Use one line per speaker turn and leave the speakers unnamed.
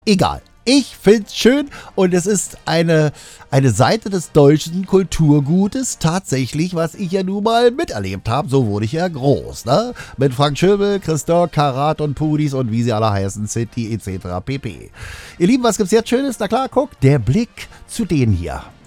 Egal. Ich find's schön und es ist eine Seite des deutschen Kulturgutes tatsächlich, was ich ja nun mal miterlebt habe. So wurde ich ja groß, ne? Mit Frank Schöbel, Christoph, Karat und Pudis und wie sie alle heißen, City etc. pp. Ihr Lieben, was gibt's jetzt Schönes? Na klar, guck, der Blick zu denen hier.